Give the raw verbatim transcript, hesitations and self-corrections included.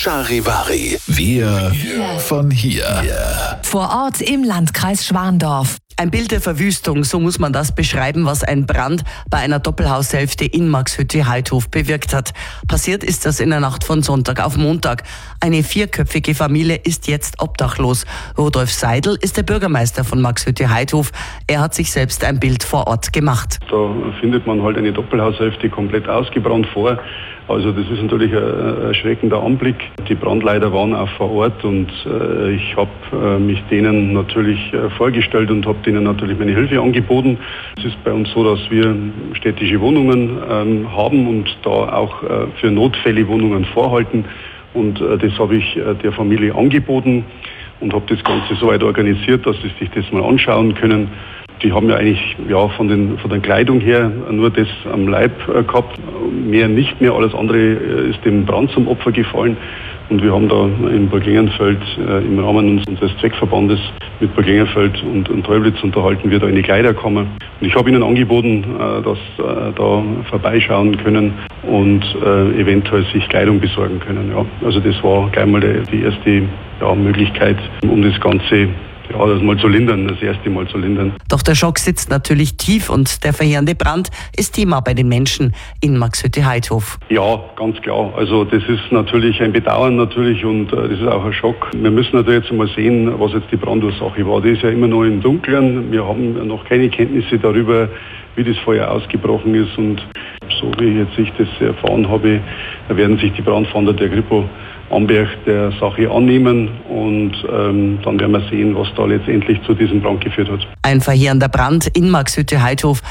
Charivari. Wir von hier. Vor Ort im Landkreis Schwandorf. Ein Bild der Verwüstung, so muss man das beschreiben, was ein Brand bei einer Doppelhaushälfte in Markshütte-Heidhof bewirkt hat. Passiert ist das in der Nacht von Sonntag auf Montag. Eine vierköpfige Familie ist jetzt obdachlos. Rudolf Seidel ist der Bürgermeister von Markshütte-Heidhof. Er hat sich selbst ein Bild vor Ort gemacht. Da findet man halt eine Doppelhaushälfte komplett ausgebrannt vor. Also das ist natürlich ein erschreckender Anblick. Die Brandleiter waren auch vor Ort und äh, ich habe äh, mich denen natürlich äh, vorgestellt und habe denen natürlich meine Hilfe angeboten. Es ist bei uns so, dass wir städtische Wohnungen ähm, haben und da auch äh, für Notfälle Wohnungen vorhalten. Und äh, das habe ich äh, der Familie angeboten und habe das Ganze so weit organisiert, dass sie sich das mal anschauen können. Die haben ja eigentlich ja, von, den, von der Kleidung her nur das am Leib äh, gehabt, mehr nicht mehr. Alles andere äh, ist dem Brand zum Opfer gefallen. Und wir haben da in Burg Lengenfeld äh, im Rahmen unseres Zweckverbandes mit Burg Lengenfeld und, und Teublitz unterhalten wir da eine Kleiderkammer. Und ich habe ihnen angeboten, äh, dass äh, da vorbeischauen können und äh, eventuell sich Kleidung besorgen können. Ja. Also das war gleich mal die, die erste ja, Möglichkeit, um das Ganze Ja, das mal zu lindern, das erste Mal zu lindern. Doch der Schock sitzt natürlich tief und der verheerende Brand ist Thema bei den Menschen in Markshütte-Heidhof. Ja, ganz klar. Also das ist natürlich ein Bedauern natürlich und äh, das ist auch ein Schock. Wir müssen natürlich jetzt mal sehen, was jetzt die Brandursache war. Die ist ja immer noch im Dunkeln. Wir haben noch keine Kenntnisse darüber, wie das Feuer ausgebrochen ist. Und so wie jetzt ich das erfahren habe, werden sich die Brandfahnder der Kripo Amberg der Sache annehmen und ähm, dann werden wir sehen, was da letztendlich zu diesem Brand geführt hat. Ein verheerender Brand in Markshütte-Heidhof